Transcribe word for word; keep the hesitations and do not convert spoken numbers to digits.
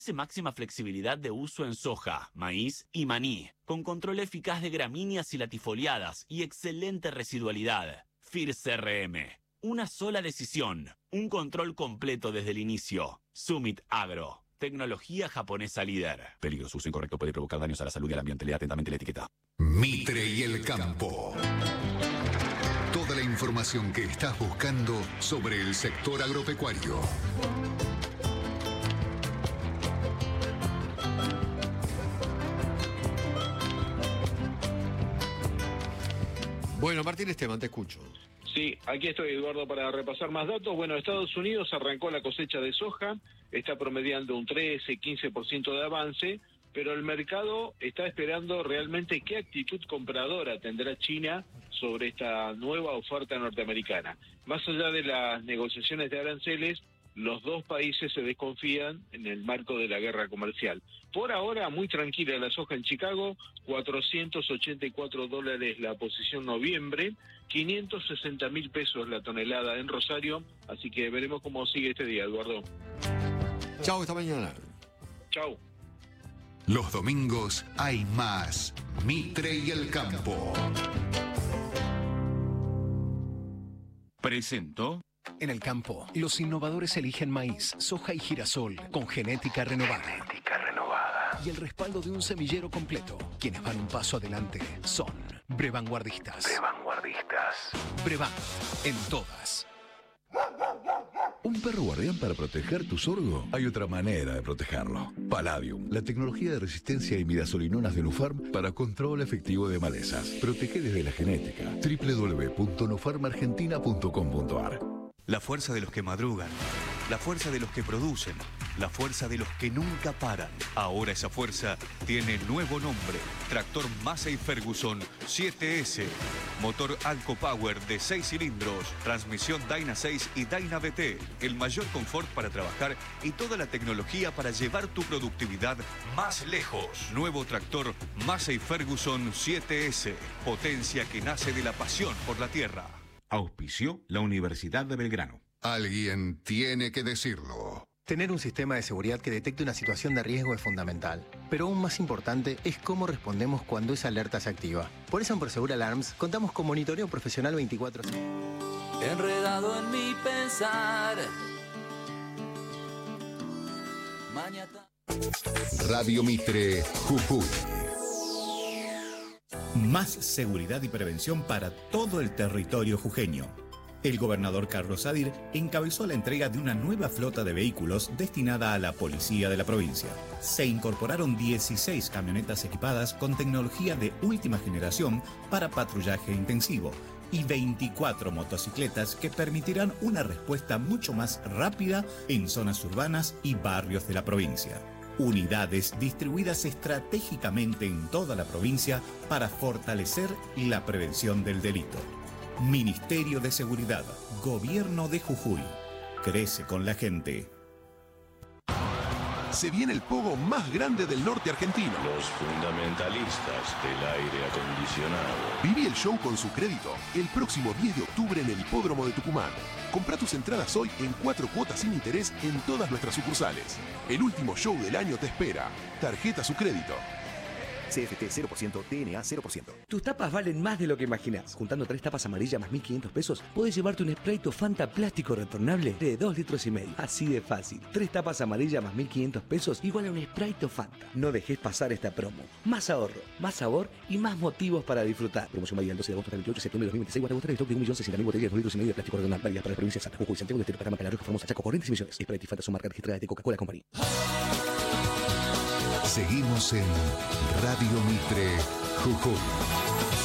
Máxima flexibilidad de uso en soja, maíz y maní, con control eficaz de gramíneas y latifoliadas y excelente residualidad. F I R C R M. Una sola decisión, un control completo desde el inicio. Summit Agro. Tecnología japonesa líder. Peligro, uso incorrecto puede provocar daños a la salud y al ambiente. Lea atentamente la etiqueta. Mitre y el campo. Toda la información que estás buscando sobre el sector agropecuario. Bueno, Martín Esteban, te escucho. Sí, aquí estoy, Eduardo, para repasar más datos. Bueno, Estados Unidos arrancó la cosecha de soja, está promediando un trece, quince por ciento de avance, pero el mercado está esperando realmente qué actitud compradora tendrá China sobre esta nueva oferta norteamericana. Más allá de las negociaciones de aranceles, los dos países se desconfían en el marco de la guerra comercial. Por ahora, muy tranquila la soja en Chicago, cuatrocientos ochenta y cuatro dólares la posición noviembre, quinientos sesenta mil pesos la tonelada en Rosario, así que veremos cómo sigue este día, Eduardo. Chao, hasta mañana. Chao. Los domingos hay más Mitre y el campo. Presento. En el campo, los innovadores eligen maíz, soja y girasol con genética renovada. Genética renovada. Y el respaldo de un semillero completo. Quienes van un paso adelante son Brevanguardistas. Brevanguardistas. Brevan, en todas. ¿Un perro guardián para proteger tu sorgo? Hay otra manera de protegerlo. Palladium, la tecnología de resistencia a imidazolinonas de Nufarm para control efectivo de malezas. Protege desde la genética. doble u doble u doble u punto nufarm argentina punto com punto a r. La fuerza de los que madrugan, la fuerza de los que producen, la fuerza de los que nunca paran. Ahora esa fuerza tiene nuevo nombre. Tractor Massey Ferguson siete ese. Motor Alco Power de seis cilindros. Transmisión Dyna seis y Dyna B T. El mayor confort para trabajar y toda la tecnología para llevar tu productividad más lejos. Nuevo tractor Massey Ferguson siete ese. Potencia que nace de la pasión por la tierra. Auspició la Universidad de Belgrano. Alguien tiene que decirlo. Tener un sistema de seguridad que detecte una situación de riesgo es fundamental, pero aún más importante es cómo respondemos cuando esa alerta se activa. Por eso en Prosegur Alarms contamos con monitoreo profesional veinticuatro siete. Enredado en mi pensar. Mañana. Radio Mitre, Jujuy. Más seguridad y prevención para todo el territorio jujeño. El gobernador Carlos Sadir encabezó la entrega de una nueva flota de vehículos destinada a la policía de la provincia. Se incorporaron dieciséis camionetas equipadas con tecnología de última generación para patrullaje intensivo y veinticuatro motocicletas que permitirán una respuesta mucho más rápida en zonas urbanas y barrios de la provincia. Unidades distribuidas estratégicamente en toda la provincia para fortalecer la prevención del delito. Ministerio de Seguridad, Gobierno de Jujuy. Crece con la gente. Se viene el pogo más grande del norte argentino. Los fundamentalistas del aire acondicionado. Viví el show con su crédito el próximo diez de octubre en el Hipódromo de Tucumán. Comprá tus entradas hoy en cuatro cuotas sin interés en todas nuestras sucursales. El último show del año te espera. Tarjeta su crédito. C F T cero por ciento, T N A cero por ciento. Tus tapas valen más de lo que imaginas. Juntando tres tapas amarillas más mil quinientos pesos, puedes llevarte un Sprite Fanta plástico retornable de dos litros y medio. Así de fácil. Tres tapas amarillas más mil quinientos pesos igual a un Sprite Fanta. No dejes pasar esta promo. Más ahorro, más sabor y más motivos para disfrutar. Promoción válida del doce de agosto al veintiocho de septiembre de dos mil veintiséis. Guarda stock de un millón seiscientos mil botellas de dos litros y medio de plástico retornable válidas para la provincia de Santa Jujuy, Santiago del Estero, Paraná, Calarroja, Formosa, Chaco, Corrientes y Misiones. Sprite y Fanta son marcas registradas de Coca-Cola Company. Seguimos en Radio Mitre, Jujuy.